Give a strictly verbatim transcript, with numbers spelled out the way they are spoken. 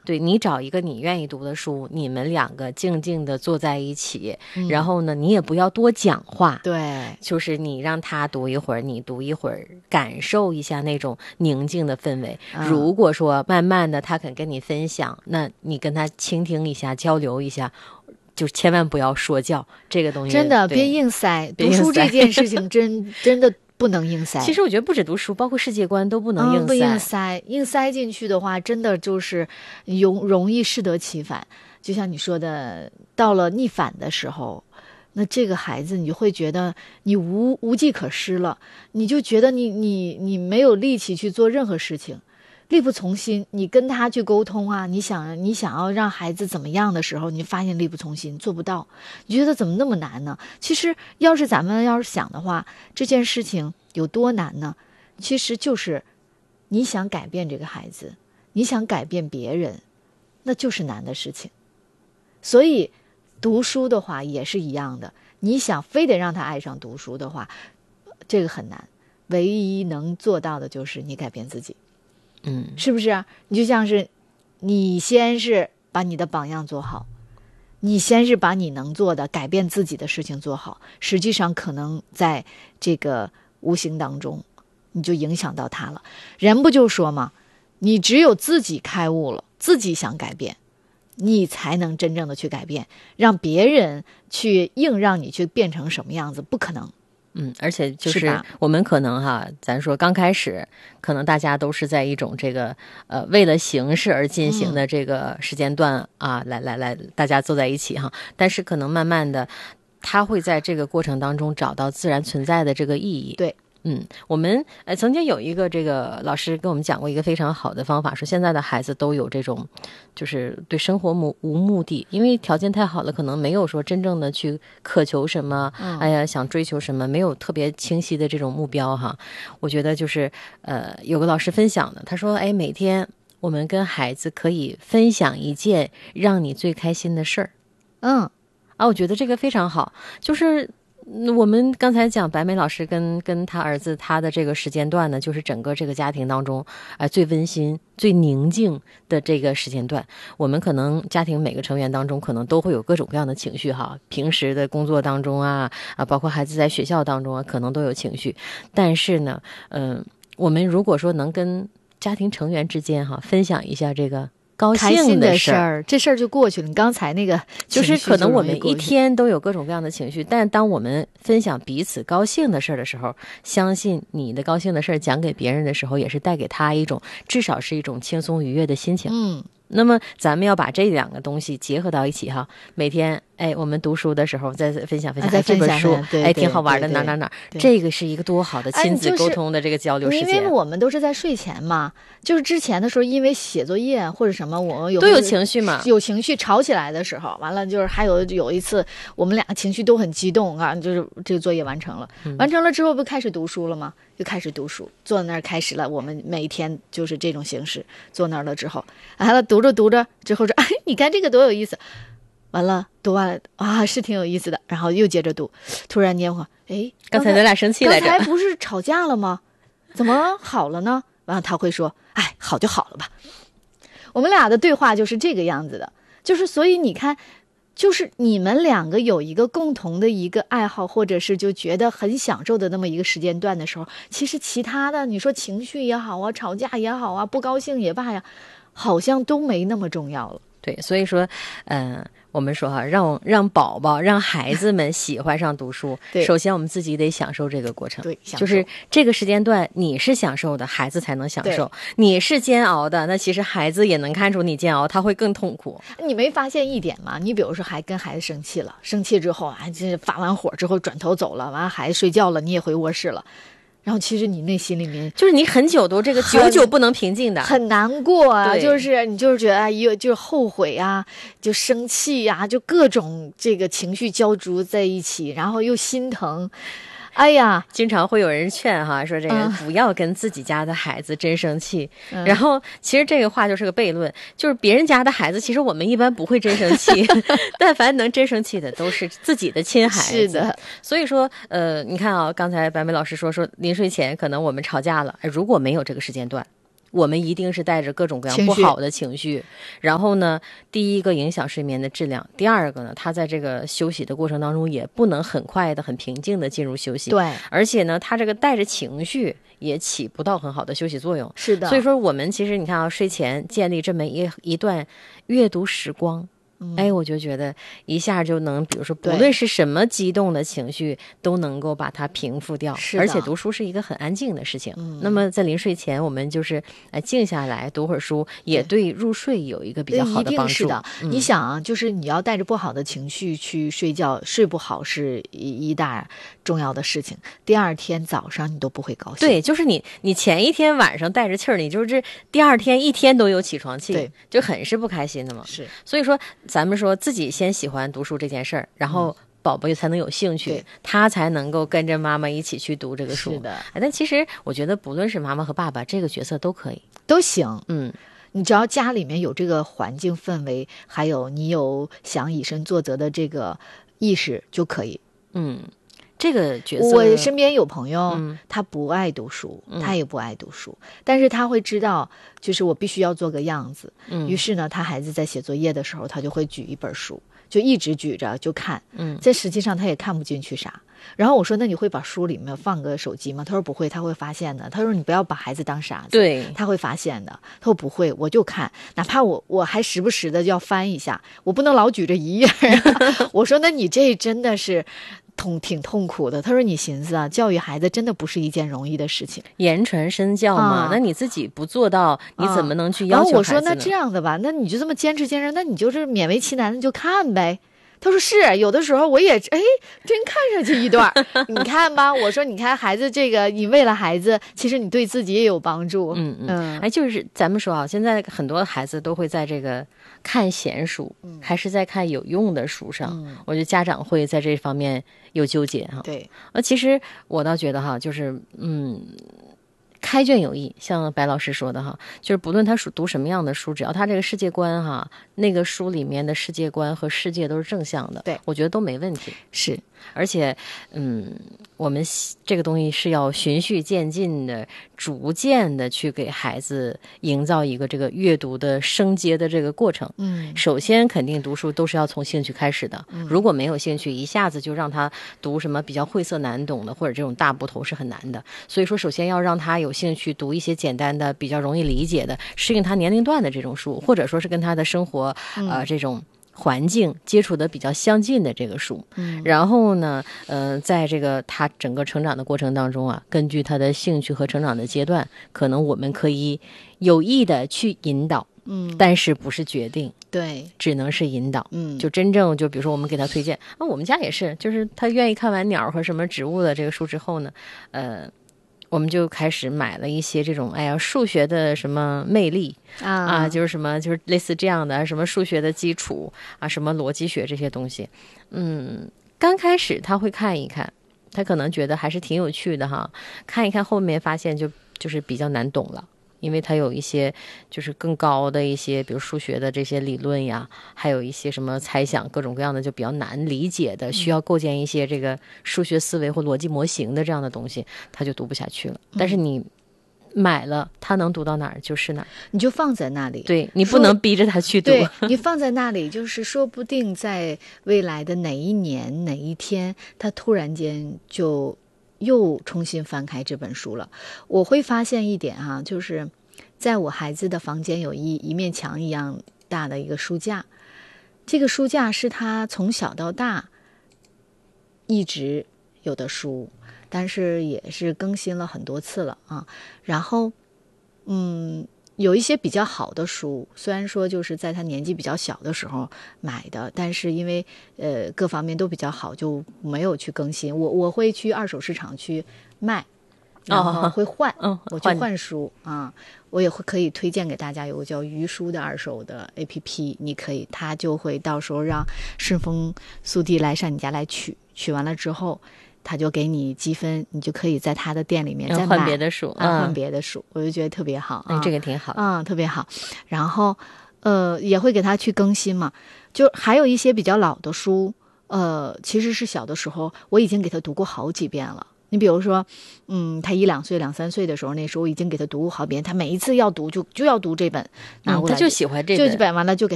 对，你找一个你愿意读的书，你们两个静静的坐在一起， 嗯、 然后呢，你也不要多讲话， 对， 就是你让他读一会儿，你读一会儿，感受一下那种宁静的氛围。 嗯、 如果说慢慢的他肯跟你分享，那你跟他倾听一下，交流一下。就千万不要说教，这个东西真的别硬塞。读书这件事情真真的不能硬塞。 其实我觉得不止读书，包括世界观都不能硬塞。 嗯、不硬塞，硬塞进去的话，真的就是容容易适得其反。就像你说的，到了逆反的时候，那这个孩子你就会觉得你无无计可施了，你就觉得你你你没有力气去做任何事情。力不从心，你跟他去沟通啊，你想你想要让孩子怎么样的时候，你发现力不从心，做不到，你觉得怎么那么难呢？其实要是咱们要是想的话，这件事情有多难呢？其实就是你想改变这个孩子，你想改变别人，那就是难的事情。所以读书的话也是一样的，你想非得让他爱上读书的话，这个很难，唯一能做到的就是你改变自己。 嗯， 是不是啊？你就像是你先是把你的榜样做好，你先是把你能做的改变自己的事情做好，实际上可能在这个无形当中你就影响到他了。人不就说嘛，你只有自己开悟了，自己想改变，你才能真正的去改变，让别人去硬让你去变成什么样子，不可能。 嗯，而且就是我们可能哈，咱说刚开始，可能大家都是在一种这个呃为了形式而进行的这个时间段、嗯、啊，来来来，大家坐在一起哈。但是可能慢慢的，他会在这个过程当中找到自然存在的这个意义。 对。 嗯，我们呃曾经有一个这个老师跟我们讲过一个非常好的方法，说现在的孩子都有这种，就是对生活无无目的，因为条件太好了，可能没有说真正的去渴求什么，嗯、哎呀想追求什么，没有特别清晰的这种目标哈。我觉得就是呃有个老师分享的，他说哎每天我们跟孩子可以分享一件让你最开心的事儿， 嗯啊，我觉得这个非常好，就是。我们刚才讲白梅老师跟跟他儿子他的这个时间段呢，就是整个这个家庭当中，呃，最温馨、最宁静的这个时间段。我们可能家庭每个成员当中，可能都会有各种各样的情绪哈。平时的工作当中啊，啊，包括孩子在学校当中啊，可能都有情绪。但是呢，嗯、呃，我们如果说能跟家庭成员之间哈分享一下这个。高兴的事儿， 这事儿就过去了。你刚才那个就是可能我们一天都有各种各样的情绪，但当我们分享彼此高兴的事儿的时候，相信你的高兴的事儿讲给别人的时候，也是带给他一种至少是一种轻松愉悦的心情。 嗯， 那么咱们要把这两个东西结合到一起哈，每天哎，我们读书的时候再分享分享， 啊、 这本书对对哎挺好玩的， 对对哪哪哪，这个是一个多好的亲子沟通的这个交流时间。 哎就是、因为我们都是在睡前嘛，就是之前的时候，因为写作业或者什么，我有都有情绪嘛， 有情绪吵起来的时候，完了就是还有有一次，我们俩情绪都很激动啊，就是这个作业完成了， 嗯、 完成了之后不开始读书了吗？就开始读书，坐在那儿开始了。我们每一天就是这种形式，坐那儿了之后，完了读着读着之后说，哎，你看这个多有意思。完了读完了啊，是挺有意思的，然后又接着读。突然间我哎， 刚才咱俩生气来着， 刚才不是吵架了吗？怎么好了呢？完了他会说，哎，好就好了吧。我们俩的对话就是这个样子的，就是所以你看。就是你们两个有一个共同的一个爱好，或者是就觉得很享受的那么一个时间段的时候，其实其他的你说情绪也好啊，吵架也好啊，不高兴也罢呀，好像都没那么重要了。 对，所以说，嗯、呃，我们说哈，让让宝宝、让孩子们喜欢上读书，首先我们自己得享受这个过程。 对， 就是这个时间段你是享受的，孩子才能享受；你是煎熬的，那其实孩子也能看出你煎熬，他会更痛苦。 你没发现一点吗？你比如说，还跟孩子生气了，生气之后啊，这发完火之后转头走了，完了孩子睡觉了，你也回卧室了。然后其实你内心里面就是你很久都这个久久不能平静的， 很难过啊，就是你就是觉得哎呦，就是后悔啊，就生气呀、啊，就各种这个情绪交织在一起，然后又心疼。哎呀， 经常会有人劝哈，说这个不要跟自己家的孩子真生气。 嗯、 然后其实这个话就是个悖论，就是别人家的孩子，其实我们一般不会真生气，但凡能真生气的都是自己的亲孩子。 是的， 所以说，呃，你看啊，刚才白梅老师说说临睡前可能我们吵架了，如果没有这个时间段。 我们一定是带着各种各样情绪不好的情绪，然后呢，第一个影响睡眠的质量，第二个呢，他在这个休息的过程当中也不能很快的、很平静的进入休息。 对， 而且呢，他这个带着情绪也起不到很好的休息作用。 是的。 所以说，我们其实你看啊，睡前建立这么一一段阅读时光。 嗯、 哎，我就觉得一下就能，比如说，不论是什么激动的情绪，都能够把它平复掉。而且读书是一个很安静的事情。 嗯、 那么在临睡前，我们就是哎静下来读会儿书，也对入睡有一个比较好的帮助。 一定是的。嗯、你想啊，就是你要带着不好的情绪去睡觉，睡不好是一一大重要的事情。第二天早上你都不会高兴。 对，就是你，你前一天晚上带着气儿，你就是第二天一天都有起床气， 对， 就很是不开心的嘛。 是， 所以说。咱们说自己先喜欢读书这件事儿，然后宝宝才能有兴趣、嗯、他才能够跟着妈妈一起去读这个书。 是的。 但其实我觉得不论是妈妈和爸爸这个角色都可以， 都行。 嗯， 你只要家里面有这个环境氛围，还有你有想以身作则的这个意识就可以。 嗯，这个角色， 我身边有朋友、 嗯、 他不爱读书、 嗯、 他也不爱读书，但是他会知道就是我必须要做个样子、 嗯、 于是呢他孩子在写作业的时候他就会举一本书，就一直举着就看， 嗯， 这实际上他也看不进去啥。然后我说那你会把书里面放个手机吗？他说不会，他会发现的。他说你不要把孩子当傻子， 对， 他会发现的。他说不会，我就看，哪怕我我还时不时的要翻一下，我不能老举着一页、啊、我说那你这真的是痛挺痛苦的。他说你寻思啊，教育孩子真的不是一件容易的事情， 言传身教嘛、啊、那你自己不做到你怎么能去要求孩子呢、啊、 然后我说那这样的吧，那你就这么坚持坚持，那你就是勉为其难的就看呗。他说是，有的时候我也哎真看上去一段你看吧，我说你看孩子这个，你为了孩子其实你对自己也有帮助。 嗯嗯，哎，就是咱们说啊，现在很多孩子都会在这个看闲书、嗯、还是在看有用的书上、嗯、我觉得家长会在这方面有纠结哈。 对， 呃，其实我倒觉得哈，就是嗯开卷有益，像白老师说的哈，就是不论他读什么样的书，只要他这个世界观哈，那个书里面的世界观和世界都是正向的， 对， 我觉得都没问题。 是， 而且嗯我们这个东西是要循序渐进的，逐渐的去给孩子营造一个这个阅读的升阶的这个过程。 嗯， 首先肯定读书都是要从兴趣开始的、嗯、如果没有兴趣，一下子就让他读什么比较晦涩难懂的或者这种大部头是很难的。所以说首先要让他有兴趣读一些简单的比较容易理解的适应他年龄段的这种书，或者说是跟他的生活、嗯、呃这种环境接触的比较相近的这个书。 嗯， 然后呢呃在这个他整个成长的过程当中啊，根据他的兴趣和成长的阶段，可能我们可以有意的去引导， 嗯， 但是不是决定， 对， 只能是引导。 嗯， 就真正就比如说我们给他推荐啊，我们家也是，就是他愿意看完鸟和什么植物的这个书之后呢，呃我们就开始买了一些这种哎呀数学的什么魅力 啊, 啊就是什么就是类似这样的什么数学的基础啊，什么逻辑学这些东西。嗯，刚开始他会看一看，他可能觉得还是挺有趣的哈，看一看后面发现就就是比较难懂了，因为它有一些就是更高的一些比如数学的这些理论呀，还有一些什么猜想各种各样的就比较难理解的，需要构建一些这个数学思维或逻辑模型的这样的东西，他就读不下去了。但是你买了，他能读到哪儿就是哪儿， 你就放在那里， 对，你不能逼着他去读， 对，你放在那里，就是说不定在未来的哪一年哪一天，他突然间就又重新翻开这本书了。我会发现一点哈、啊，就是在我孩子的房间有一一面墙一样大的一个书架，这个书架是他从小到大一直有的书，但是也是更新了很多次了啊。然后嗯有一些比较好的书，虽然说就是在他年纪比较小的时候买的，但是因为呃各方面都比较好，就没有去更新。我我会去二手市场去卖，然后会换， 哦、 我去换书啊。我也会可以推荐给大家，有个叫鱼书的二手的 A P P， 你可以，他就会到时候让顺丰速递来上你家来取，取完了之后他就给你积分，你就可以在他的店里面再买换别的书， 啊，换别的书，我就觉得特别好， 哎，这个挺好， 嗯，特别好。然后，呃，也会给他去更新嘛。就还有一些比较老的书，呃，其实是小的时候我已经给他读过好几遍了， 你比如说，嗯，他一两岁、两三岁的时候，那时候已经给他读好遍，他每一次要读就就要读这本，拿过来、 嗯、他就喜欢这本， 就这本完了就给他